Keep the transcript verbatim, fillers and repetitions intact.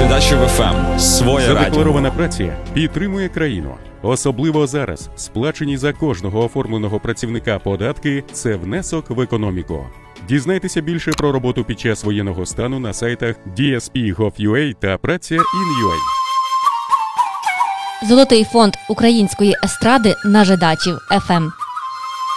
Жидачів еф ем. Своє радіо. Задекларована праця підтримує країну. Особливо зараз. Сплачені за кожного оформленого працівника податки – це внесок в економіку. Дізнайтеся більше про роботу під час воєнного стану на сайтах ді ес пі точка гов точка ю а та праця точка ін точка ю а. Золотий фонд української естради на Жидачів еф ем.